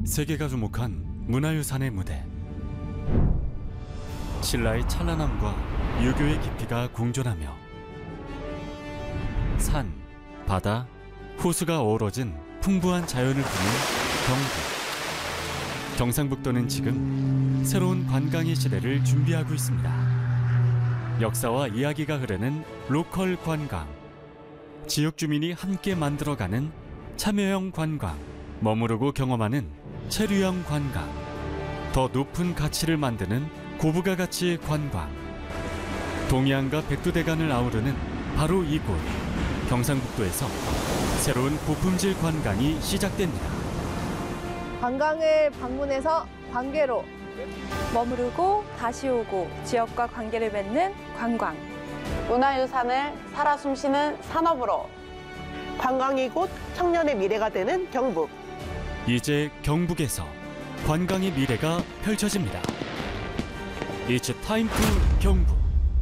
세계가 주목한 문화유산의 무대. 신라의 찬란함과 유교의 깊이가 공존하며 산, 바다, 호수가 어우러진 풍부한 자연을 품은 경북. 경상북도는 지금 새로운 관광의 시대를 준비하고 있습니다. 역사와 이야기가 흐르는 로컬 관광. 지역 주민이 함께 만들어가는 참여형 관광. 머무르고 경험하는 체류형 관광. 더 높은 가치를 만드는 고부가 가치 관광. 동해안과 백두대간을 아우르는 바로 이곳. 경상북도에서 새로운 고품질 관광이 시작됩니다. 관광을 방문해서 관계로 머무르고 다시 오고 지역과 관계를 맺는 관광. 문화유산을 살아 숨쉬는 산업으로 관광이 곧 청년의 미래가 되는 경북. 이제 경북에서 관광의 미래가 펼쳐집니다. It's time to 경북.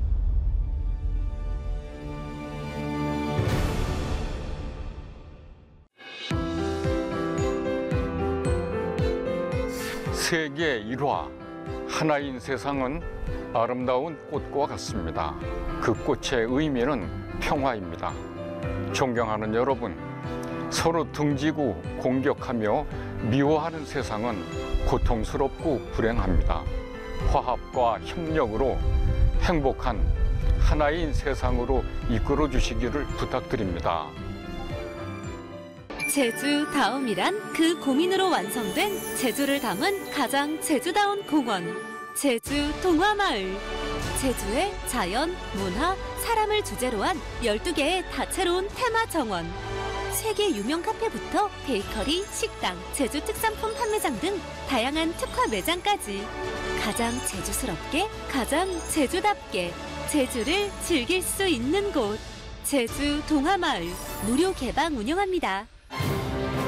세계 일화 하나인 세상은 아름다운 꽃과 같습니다. 그 꽃의 의미는 평화입니다. 존경하는 여러분, 서로 등지고 공격하며 미워하는 세상은 고통스럽고 불행합니다. 화합과 협력으로 행복한 하나인 세상으로 이끌어 주시기를 부탁드립니다. 제주다움이란 그 고민으로 완성된 제주를 담은 가장 제주다운 공원, 제주 동화마을. 제주의 자연, 문화, 사람을 주제로 한 12개의 다채로운 테마 정원. 세계 유명 카페부터 베이커리, 식당, 제주 특산품 판매장 등 다양한 특화 매장까지 가장 제주스럽게, 가장 제주답게 제주를 즐길 수 있는 곳. 제주 동화마을 무료 개방 운영합니다.